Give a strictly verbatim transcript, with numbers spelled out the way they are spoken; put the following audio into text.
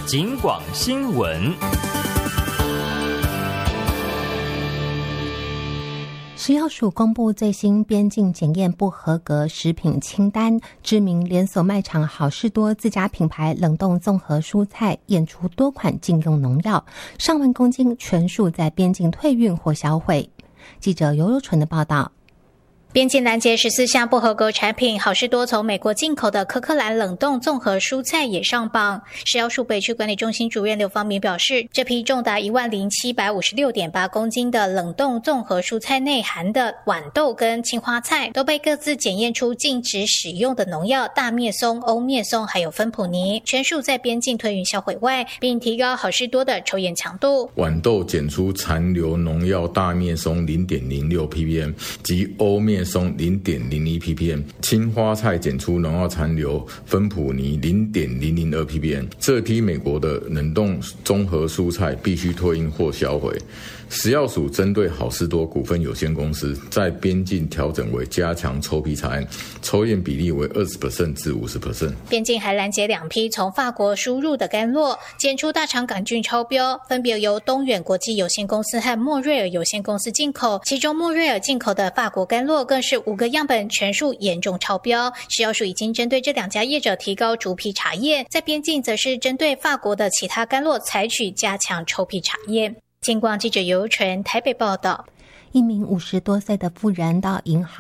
警广新闻。 食药署公布最新边境检验不合格食品清单，知名连锁卖场好事多自家品牌冷冻综合蔬菜验出多款禁用农药，上万公斤全数在边境退运或销毁。记者尤柔纯的报道。 边境拦截十四项不合格产品，好事多从美国进口的科克兰冷冻综合蔬菜也上榜。食药署北区管理中心主任刘芳明表示，这批重达一万零七百五十六点八公斤的冷冻综合蔬菜内含的豌豆跟青花菜，都被各自检验出禁止使用的农药大灭松、欧灭松还有芬普尼，全数在边境退运销毁外，并提高好事多的抽验强度。 豌豆检出残留农药大灭松 零点零六 P P M 及欧灭松 零点零一 P P M， 青花菜检出农药残留芬普尼 零点零零二 P P M。 这批美国的冷冻综合蔬菜必须退运或销毁。食药署针对好事多股份有限公司在边境调整为加强抽批查案，抽验比例为 百分之二十 至 百分之五十。 边境还拦截两批从法国输入的甘酪，检出大肠杆菌超标，分别由东远国际有限公司和莫瑞尔有限公司进口，其中莫瑞尔进口的法国甘酪更是五个样本全数严重超标。食药署已经针对这两家业者提高逐批查验，在边境则是针对法国的其他甘酪采取加强抽批查验。警广记者尤纯台北报道。 一名五十多岁的妇人到银行